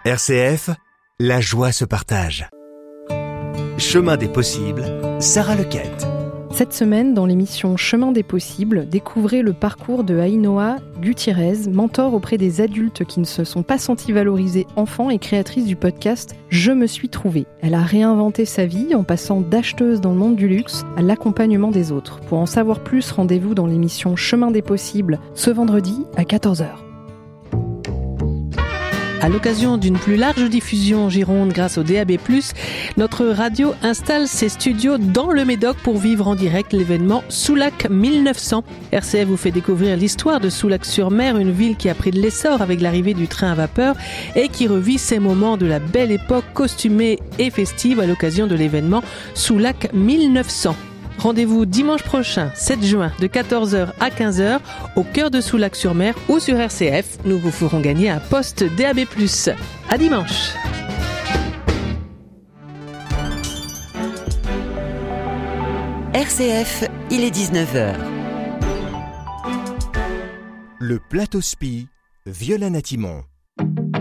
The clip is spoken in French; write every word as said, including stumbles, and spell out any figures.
R C F, la joie se partage. Chemin des possibles, Sarah Lequette. Cette semaine, dans l'émission Chemin des possibles, découvrez le parcours de Ainhoa Gutiérrez, mentor auprès des adultes qui ne se sont pas sentis valorisés enfants et créatrice du podcast Je me suis trouvée. Elle a réinventé sa vie en passant d'acheteuse dans le monde du luxe à l'accompagnement des autres. Pour en savoir plus, rendez-vous dans l'émission Chemin des possibles ce vendredi à quatorze heures. À l'occasion d'une plus large diffusion en Gironde grâce au D A B plus, notre radio installe ses studios dans le Médoc pour vivre en direct l'événement Soulac mille neuf cents. R C F vous fait découvrir l'histoire de Soulac-sur-Mer, une ville qui a pris de l'essor avec l'arrivée du train à vapeur et qui revit ses moments de la belle époque costumée et festive à l'occasion de l'événement Soulac mille neuf cents. Rendez-vous dimanche prochain, sept juin, de quatorze heures à quinze heures, au cœur de Soulac-sur-Mer ou sur R C F. Nous vous ferons gagner un poste D A B plus. À dimanche. R C F, il est dix-neuf heures. Le plateau spi, Violaine Atimon.